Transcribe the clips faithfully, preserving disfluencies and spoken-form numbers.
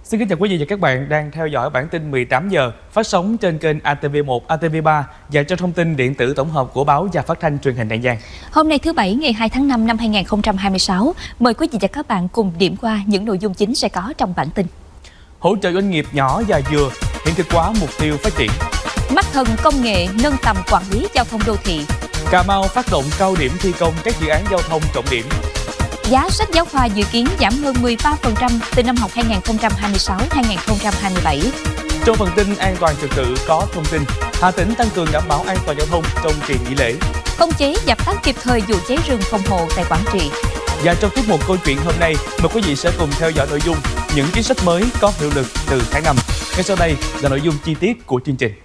Xin kính chào quý vị và các bạn đang theo dõi bản tin mười tám giờ phát sóng trên kênh a tê vê một, a tê vê ba và trong thông tin điện tử tổng hợp của báo và phát thanh truyền hình An Giang. Hôm nay thứ Bảy ngày hai tháng năm năm hai nghìn không trăm hai mươi sáu, mời quý vị và các bạn cùng điểm qua những nội dung chính sẽ có trong bản tin. Hỗ trợ doanh nghiệp nhỏ và vừa hiện thực hóa mục tiêu phát triển. Mắt thần công nghệ nâng tầm quản lý giao thông đô thị. Cà Mau phát động cao điểm thi công các dự án giao thông trọng điểm. Giá sách giáo khoa dự kiến giảm hơn mười ba phần trăm từ năm học hai nghìn không trăm hai mươi sáu hai nghìn không trăm hai mươi bảy. Trong phần tin an toàn trật tự có thông tin Hà Tĩnh tăng cường đảm bảo an toàn giao thông trong kỳ nghỉ lễ. Khống chế dập tắt kịp thời vụ cháy rừng phòng hộ tại Quảng Trị. Và trong tiết mục câu chuyện hôm nay, mời quý vị sẽ cùng theo dõi nội dung những chính sách mới có hiệu lực từ tháng năm. Ngay sau đây là nội dung chi tiết của chương trình.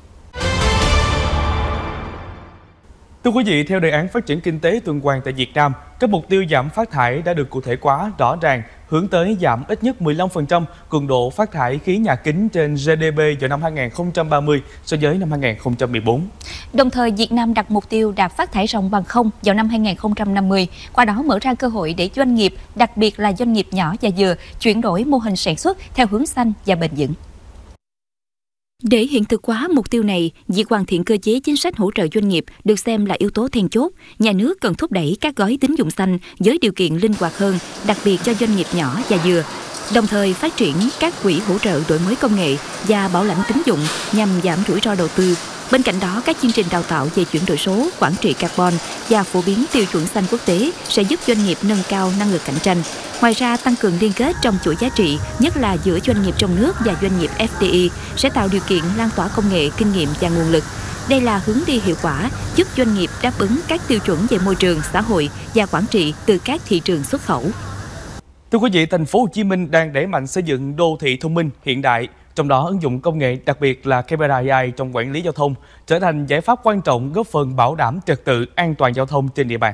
Thưa quý vị, theo đề án phát triển kinh tế tuần hoàn tại Việt Nam, các mục tiêu giảm phát thải đã được cụ thể hóa rõ ràng, hướng tới giảm ít nhất mười lăm phần trăm cường độ phát thải khí nhà kính trên giê đê pê vào năm hai nghìn không trăm ba mươi so với năm hai nghìn không trăm mười bốn. Đồng thời, Việt Nam đặt mục tiêu đạt phát thải ròng bằng không vào năm hai nghìn không trăm năm mươi, qua đó mở ra cơ hội để doanh nghiệp, đặc biệt là doanh nghiệp nhỏ và vừa, chuyển đổi mô hình sản xuất theo hướng xanh và bền vững. Để hiện thực hóa mục tiêu này, việc hoàn thiện cơ chế chính sách hỗ trợ doanh nghiệp được xem là yếu tố then chốt. Nhà nước cần thúc đẩy các gói tín dụng xanh với điều kiện linh hoạt hơn, đặc biệt cho doanh nghiệp nhỏ và vừa. Đồng thời phát triển các quỹ hỗ trợ đổi mới công nghệ và bảo lãnh tín dụng nhằm giảm rủi ro đầu tư. Bên cạnh đó, các chương trình đào tạo về chuyển đổi số, quản trị carbon và phổ biến tiêu chuẩn xanh quốc tế sẽ giúp doanh nghiệp nâng cao năng lực cạnh tranh. Ngoài ra, tăng cường liên kết trong chuỗi giá trị, nhất là giữa doanh nghiệp trong nước và doanh nghiệp ép đê i, sẽ tạo điều kiện lan tỏa công nghệ, kinh nghiệm và nguồn lực. Đây là hướng đi hiệu quả, giúp doanh nghiệp đáp ứng các tiêu chuẩn về môi trường, xã hội và quản trị từ các thị trường xuất khẩu. Thưa quý vị, thành phố Hồ Chí Minh đang đẩy mạnh xây dựng đô thị thông minh hiện đại, trong đó ứng dụng công nghệ, đặc biệt là camera a i trong quản lý giao thông, trở thành giải pháp quan trọng góp phần bảo đảm trật tự an toàn giao thông trên địa bàn.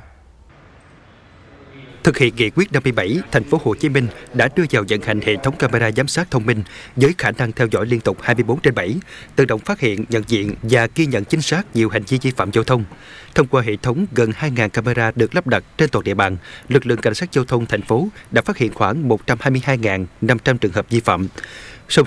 Thực hiện nghị quyết năm mươi bảy, thành phố Hồ Chí Minh đã đưa vào vận hành hệ thống camera giám sát thông minh với khả năng theo dõi liên tục hai mươi bốn trên bảy, tự động phát hiện, nhận diện và ghi nhận chính xác nhiều hành vi vi phạm giao thông. Thông qua hệ thống gần hai nghìn camera được lắp đặt trên toàn địa bàn, lực lượng cảnh sát giao thông thành phố đã phát hiện khoảng một trăm hai mươi hai nghìn năm trăm trường hợp vi phạm.